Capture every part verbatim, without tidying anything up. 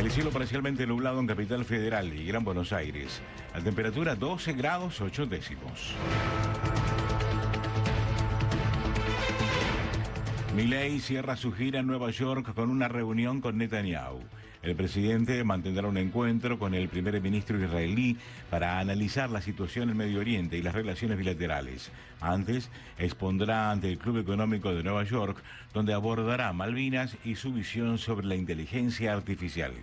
El cielo parcialmente nublado en Capital Federal y Gran Buenos Aires. La temperatura doce grados ocho décimos. Milei cierra su gira en Nueva York con una reunión con Netanyahu. El presidente mantendrá un encuentro con el primer ministro israelí para analizar la situación en Medio Oriente y las relaciones bilaterales. Antes, expondrá ante el Club Económico de Nueva York, donde abordará Malvinas y su visión sobre la inteligencia artificial.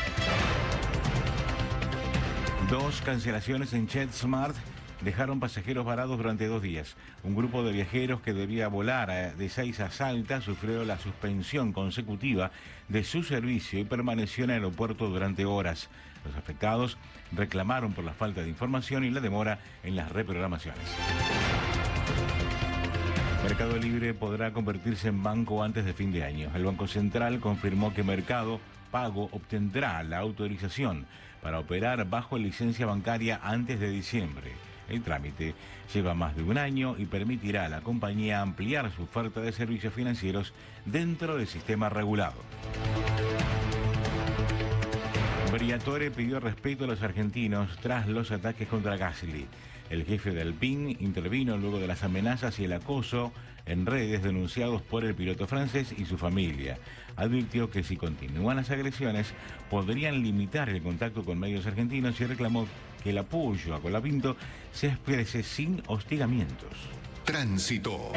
Dos cancelaciones en JetSmart dejaron pasajeros varados durante dos días. Un grupo de viajeros que debía volar de Ezeiza a Salta sufrió la suspensión consecutiva de su servicio y permaneció en el aeropuerto durante horas. Los afectados reclamaron por la falta de información y la demora en las reprogramaciones. Mercado Libre podrá convertirse en banco antes de fin de año. El Banco Central confirmó que Mercado Pago obtendrá la autorización para operar bajo licencia bancaria antes de diciembre. El trámite lleva más de un año y permitirá a la compañía ampliar su oferta de servicios financieros dentro del sistema regulado. Briatore pidió respeto a los argentinos tras los ataques contra Gasly. El jefe del P I N intervino luego de las amenazas y el acoso en redes denunciados por el piloto francés y su familia. Advirtió que si continúan las agresiones podrían limitar el contacto con medios argentinos y reclamó que el apoyo a Colapinto se exprese sin hostigamientos. Tránsito.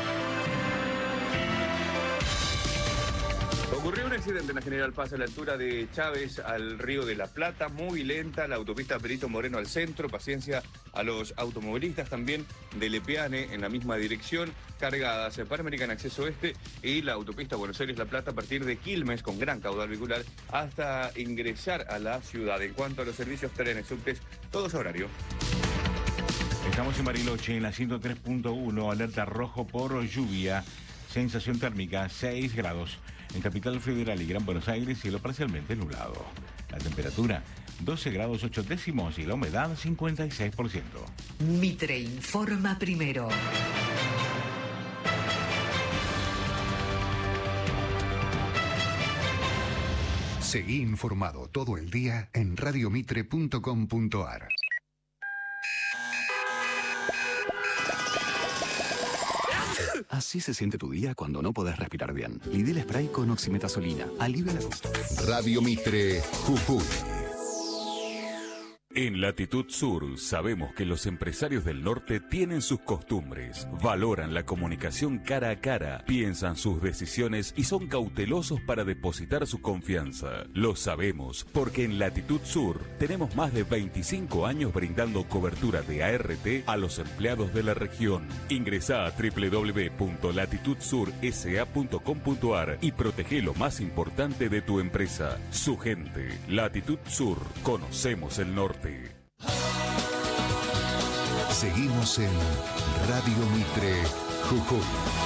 Ocurrió un accidente en la General Paz a la altura de Chávez al Río de la Plata, muy lenta, la autopista Perito Moreno al centro, paciencia a los automovilistas también de Lepeane en la misma dirección, cargadas Panamericana en acceso este y la autopista Buenos Aires-La Plata a partir de Quilmes con gran caudal vehicular hasta ingresar a la ciudad. En cuanto a los servicios trenes, subtes, todos a horario. Estamos en Bariloche, en la ciento tres punto uno, alerta rojo por lluvia, sensación térmica seis grados. En Capital Federal y Gran Buenos Aires, cielo parcialmente nublado. La temperatura doce grados ocho décimos y la humedad cincuenta y seis por ciento. Mitre informa primero. Seguí informado todo el día en radio mitre punto com punto ar. Así se siente tu día cuando no podés respirar bien. Lidl Spray con oximetazolina. Alivia la tos. Radio Mitre, Jujuy. En Latitud Sur sabemos que los empresarios del norte tienen sus costumbres, valoran la comunicación cara a cara, piensan sus decisiones y son cautelosos para depositar su confianza. Lo sabemos porque en Latitud Sur tenemos más de veinticinco años brindando cobertura de A R T a los empleados de la región. Ingresá a doble u doble u doble u punto latitud sur s a punto com punto ar y protege lo más importante de tu empresa, su gente. Latitud Sur, conocemos el norte. Seguimos en Radio Mitre, Jujuy.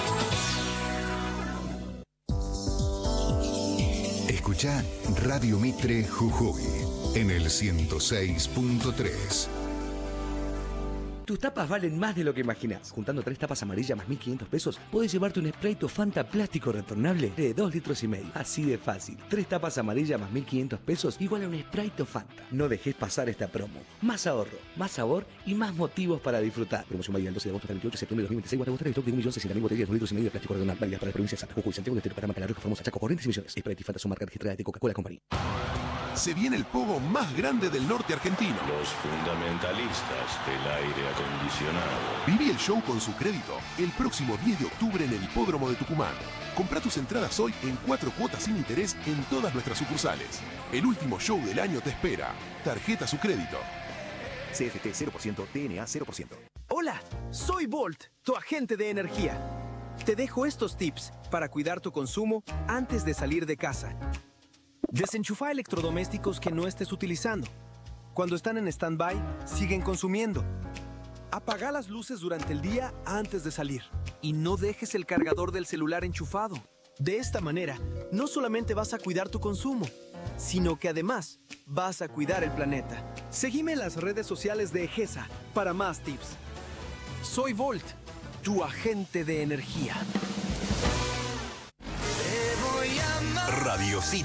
Escuchá Radio Mitre, Jujuy en el ciento seis punto tres. Tus tapas valen más de lo que imaginás. Juntando tres tapas amarillas más mil quinientos pesos, puedes llevarte un Sprite Fanta plástico retornable de dos litros y medio. Así de fácil. Tres tapas amarillas más mil quinientos pesos igual a un Sprite Fanta. No dejes pasar esta promo. Más ahorro, más sabor y más motivos para disfrutar. Promoción válida del doce de agosto al veintiocho de septiembre de dos mil veintiséis. Guarda de stock de un millón sesenta mil botellas de dos litros y medio de plástico retornable. Válida para la provincia de Santa Jujuy, Santiago del Estero, Paraná, Paraná, Formosa, Chaco, Corrientes y Misiones. Sprite y Fanta son marcas registradas de Coca-Cola Company. Se viene el pogo más grande del norte argentino. Los fundamentalistas del aire acondicionado. Viví el show con su crédito el próximo diez de octubre en el Hipódromo de Tucumán. Comprá tus entradas hoy en cuatro cuotas sin interés en todas nuestras sucursales. El último show del año te espera. Tarjeta su crédito. C F T cero por ciento, T N A cero por ciento. Hola, soy Volt, tu agente de energía. Te dejo estos tips para cuidar tu consumo antes de salir de casa. Desenchufa electrodomésticos que no estés utilizando. Cuando están en stand-by, siguen consumiendo. Apaga las luces durante el día antes de salir. Y no dejes el cargador del celular enchufado. De esta manera, no solamente vas a cuidar tu consumo, sino que además vas a cuidar el planeta. Seguime en las redes sociales de EGESA para más tips. Soy Volt, tu agente de energía. Radio City.